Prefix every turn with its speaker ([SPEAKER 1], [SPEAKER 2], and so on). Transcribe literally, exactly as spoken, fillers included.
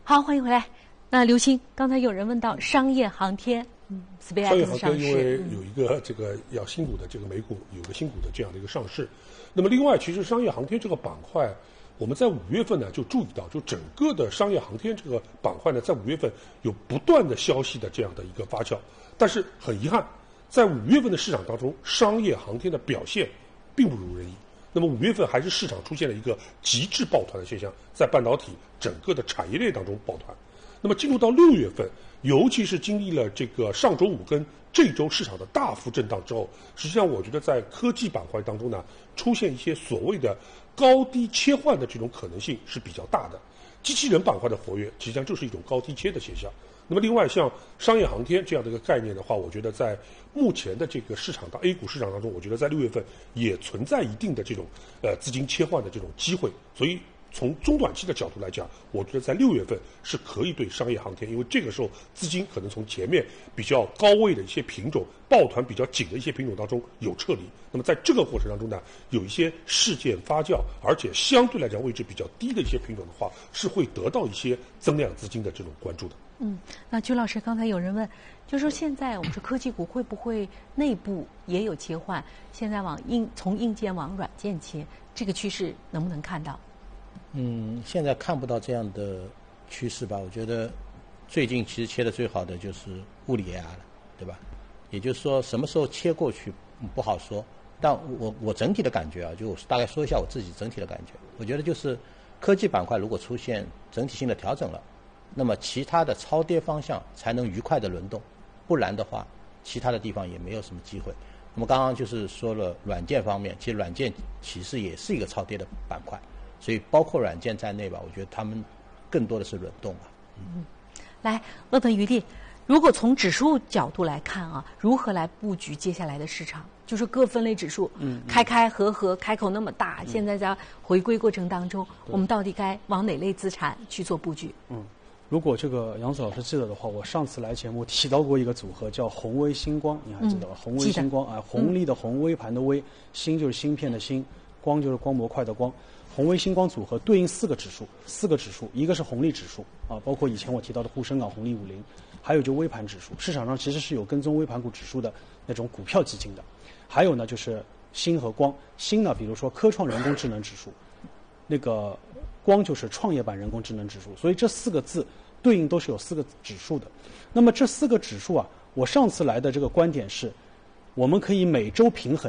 [SPEAKER 1] 好，欢迎回来。那刘星，刚才有人问到商业航天，嗯 ，S P A X 的上市，
[SPEAKER 2] 商业航天因为有一个这个要新股的这个美股有个新股的这样的一个上市。那么另外，其实商业航天这个板块，我们在五月份呢就注意到，就整个的商业航天这个板块呢，在五月份有不断的消息的这样的一个发酵，但是很遗憾，在五月份的市场当中，商业航天的表现并不如人意。那么五月份还是市场出现了一个极致抱团的现象，在半导体整个的产业链当中抱团。那么进入到六月份，尤其是经历了这个上周五跟这周市场的大幅震荡之后，实际上我觉得在科技板块当中呢，出现一些所谓的高低切换的这种可能性是比较大的。机器人板块的活跃，实际上就是一种高低切的现象。那么另外像商业航天这样的一个概念的话，我觉得在目前的这个市场当 A 股市场当中，我觉得在六月份也存在一定的这种呃资金切换的这种机会。所以从中短期的角度来讲，我觉得在六月份是可以对商业航天，因为这个时候资金可能从前面比较高位的一些品种、抱团比较紧的一些品种当中有撤离。那么在这个过程当中呢，有一些事件发酵，而且相对来讲位置比较低的一些品种的话，是会得到一些增量资金的这种关注的。
[SPEAKER 1] 嗯，那曲老师，刚才有人问，就说现在我们说科技股会不会内部也有切换？现在往硬从硬件往软件切，这个趋势能不能看到？
[SPEAKER 3] 嗯，现在看不到这样的趋势吧？我觉得最近其实切的最好的就是物理 A I 了，对吧？也就是说，什么时候切过去不好说。但我我整体的感觉啊，就大概说一下我自己整体的感觉。我觉得就是科技板块如果出现整体性的调整了，那么其他的超跌方向才能愉快的轮动，不然的话，其他的地方也没有什么机会。那么刚刚就是说了软件方面，其实软件其实也是一个超跌的板块。所以包括软件在内吧，我觉得他们更多的是轮动吧。
[SPEAKER 1] 嗯，来，问问余力，如果从指数角度来看啊，如何来布局接下来的市场？就是各分类指数，嗯，开开合合，开口那么大，嗯、现在在回归过程当中，我们到底该往哪类资产去做布局？
[SPEAKER 4] 嗯，如果这个杨子老师记得的话，我上次来节目提到过一个组合叫宏威星光，你还记得吧？嗯、宏威星光啊，红利的红，微盘的微，芯就是芯片的芯，光就是光模块的光。宏威星光组合对应四个指数，四个指数，一个是红利指数啊，包括以前我提到的沪深港红利五零，还有就微盘指数，市场上其实是有跟踪微盘股指数的那种股票基金的，还有呢就是芯和光，芯呢比如说科创人工智能指数，那个光就是创业板人工智能指数，所以这四个字对应都是有四个指数的。那么这四个指数啊，我上次来的这个观点是，我们可以每周平衡。